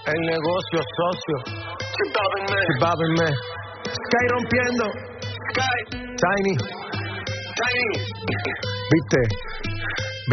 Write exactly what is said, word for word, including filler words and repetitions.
El negocio socio. Chibábenme. Sky rompiendo. Sky. Tiny. Tiny. ¿Viste?